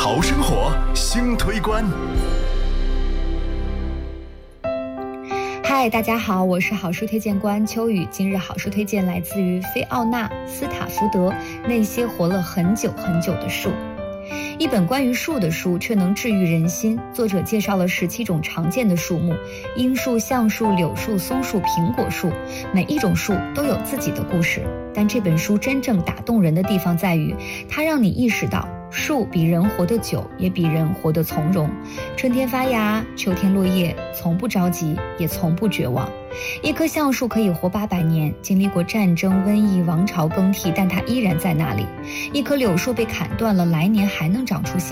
好生活新推关。 嗨，大家好，我是好书推荐官秋雨。今日好书推荐来自于菲奥娜·斯塔福德《那些活了很久很久的树》。一本关于树的书，却能治愈人心。作者介绍了17种常见的树木，樱树、橡树、柳树、松树、苹果树，每一种树都有自己的故事。但这本书真正打动人的地方在于，它让你意识到树比人活得久，也比人活得从容。春天发芽，秋天落叶，从不着急，也从不绝望。一棵橡树可以活800年，经历过战争、瘟疫、王朝更替，但它依然在那里。一棵柳树被砍断了，来年还能长出新